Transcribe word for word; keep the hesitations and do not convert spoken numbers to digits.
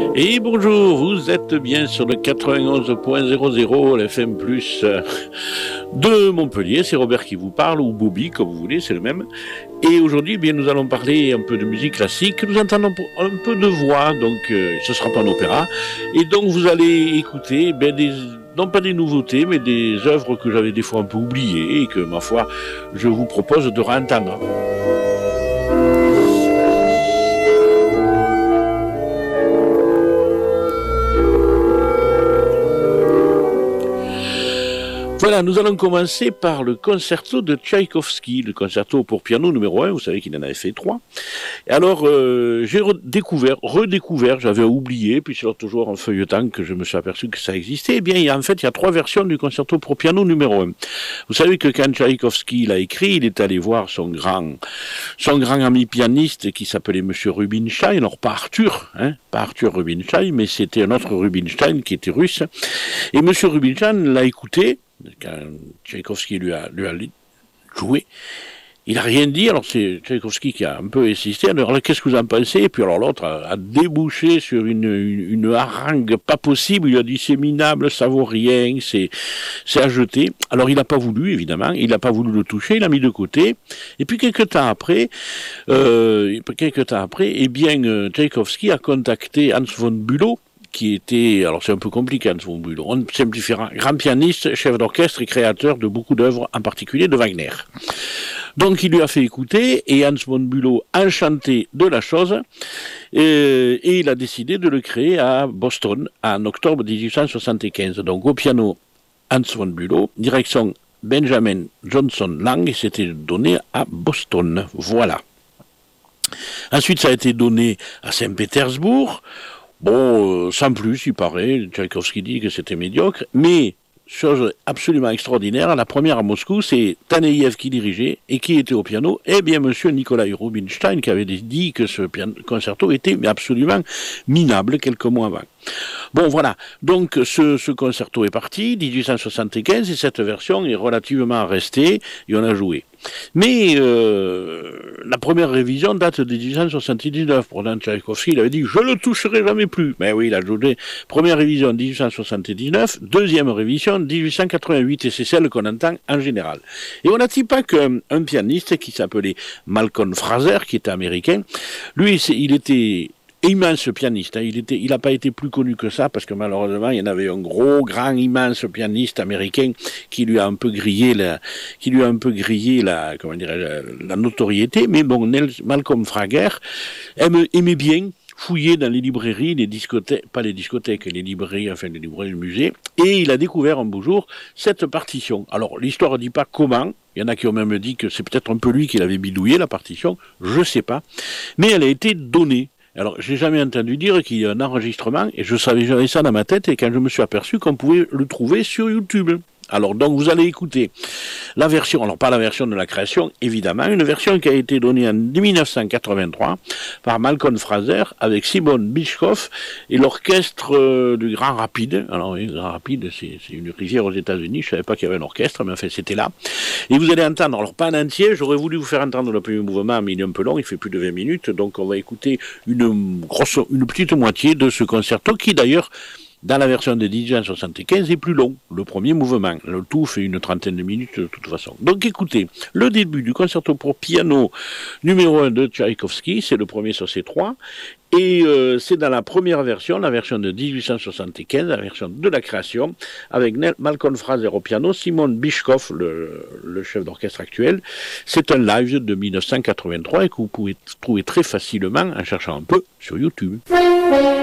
Et bonjour, vous êtes bien sur le quatre-vingt-onze point zéro zéro, l'F M plus de Montpellier. C'est Robert qui vous parle, ou Bobby, comme vous voulez, c'est le même. Et aujourd'hui, eh bien, nous allons parler un peu de musique classique. Nous entendons un peu de voix, donc euh, ce ne sera pas un opéra. Et donc vous allez écouter ben, des... non pas des nouveautés, mais des œuvres que j'avais des fois un peu oubliées et que, ma foi, je vous propose de réentendre. Voilà, nous allons commencer par le concerto de Tchaïkovski, le concerto pour piano numéro un, vous savez qu'il en avait fait trois. Et alors, euh, j'ai redécouvert, redécouvert, j'avais oublié, puis c'est toujours en feuilletant que je me suis aperçu que ça existait. Eh bien, il y a, en fait, il y a trois versions du concerto pour piano numéro un. Vous savez que quand Tchaïkovski l'a écrit, il est allé voir son grand, son grand ami pianiste qui s'appelait Monsieur Rubinstein, alors pas Arthur, hein, pas Arthur Rubinstein, mais c'était un autre Rubinstein qui était russe. Et Monsieur Rubinstein l'a écouté, quand Tchaïkovski lui a, lui a joué, il n'a rien dit, alors c'est Tchaïkovski qui a un peu insisté, alors là, qu'est-ce que vous en pensez? Et puis alors l'autre a, a débouché sur une, une, une harangue pas possible, il a dit c'est minable, ça vaut rien, c'est, c'est à jeter. Alors il n'a pas voulu, évidemment, il n'a pas voulu le toucher, il l'a mis de côté, et puis quelques temps après, euh, quelques temps après, eh bien, Tchaïkovski a contacté Hans von Bülow, qui était, alors c'est un peu compliqué, Hans von Bülow, on simplifiera, grand pianiste, chef d'orchestre et créateur de beaucoup d'œuvres, en particulier de Wagner. Donc il lui a fait écouter, et Hans von Bülow, enchanté de la chose, et, et il a décidé de le créer à Boston, en octobre dix-huit cent soixante-quinze. Donc au piano, Hans von Bülow, direction Benjamin Johnson Lang, et c'était donné à Boston. Voilà. Ensuite, ça a été donné à Saint-Pétersbourg. Bon, euh, sans plus, il paraît, Tchaïkovski dit que c'était médiocre, mais, chose absolument extraordinaire, la première à Moscou, c'est Taneïev qui dirigeait, et qui était au piano, eh bien, monsieur Nikolai Rubinstein, qui avait dit que ce piano, concerto était mais absolument minable quelques mois avant. Bon, voilà, donc ce, ce concerto est parti, dix-huit cent soixante-quinze, et cette version est relativement restée, et on a joué. Mais euh, la première révision date de dix-huit cent soixante-dix-neuf. Pour Tchaïkovski, il avait dit « je ne le toucherai jamais plus ». Mais oui, il a joué. Première révision dix-huit cent soixante-dix-neuf, deuxième révision dix-huit cent quatre-vingt-huit, et c'est celle qu'on entend en général. Et on n'a dit pas qu'un un pianiste qui s'appelait Malcolm Fraser, qui était américain, lui, il était immense pianiste, hein. Il était, il n'a pas été plus connu que ça parce que malheureusement il y en avait un gros, grand, immense pianiste américain qui lui a un peu grillé la, qui lui a un peu grillé la, comment dirais la, la notoriété. Mais bon, Malcolm Fraser aime, aimait bien fouiller dans les librairies, les discothèques, pas les discothèques, les librairies, enfin les librairies, le musée, et il a découvert un beau jour cette partition. Alors l'histoire ne dit pas comment. Il y en a qui ont même dit que c'est peut-être un peu lui qui l'avait bidouillé la partition. Je sais pas, mais elle a été donnée. Alors, j'ai jamais entendu dire qu'il y a un enregistrement, et je savais, j'avais ça dans ma tête, et quand je me suis aperçu qu'on pouvait le trouver sur YouTube. Alors, donc, vous allez écouter la version, alors pas la version de la création, évidemment, une version qui a été donnée en dix-neuf cent quatre-vingt-trois par Malcolm Fraser avec Simon Bischoff et l'orchestre euh, du Grand Rapide. Alors, le Grand Rapide, c'est, c'est une rivière aux États-Unis, je savais pas qu'il y avait un orchestre, mais enfin, c'était là. Et vous allez entendre, alors pas en entier, j'aurais voulu vous faire entendre le premier mouvement, mais il est un peu long, il fait plus de vingt minutes, donc on va écouter une grosse, une petite moitié de ce concerto qui d'ailleurs, dans la version de dix-huit cent soixante-quinze, est plus long, le premier mouvement. Le tout fait une trentaine de minutes de toute façon. Donc écoutez, le début du concerto pour piano numéro un de Tchaïkovski, c'est le premier sur ces trois, et euh, c'est dans la première version, la version de dix-huit cent soixante-quinze, la version de la création, avec Malcolm Fraser au piano, Simon Bischoff, le, le chef d'orchestre actuel. C'est un live de dix-neuf cent quatre-vingt-trois et que vous pouvez trouver très facilement en cherchant un peu sur YouTube.